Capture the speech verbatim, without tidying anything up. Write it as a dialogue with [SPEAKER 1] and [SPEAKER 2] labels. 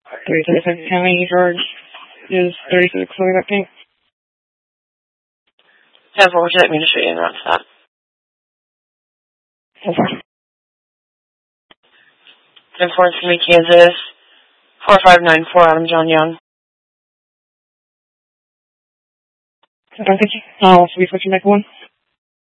[SPEAKER 1] thirty-six County, George is thirty-six, so we got pink.
[SPEAKER 2] ten four, would you like me to shoot you in around that?
[SPEAKER 1] ten four.
[SPEAKER 2] ten four, it's going to be Kansas, four five nine four, Adam John Young.
[SPEAKER 1] Okay, thank you. I'll be switching back one.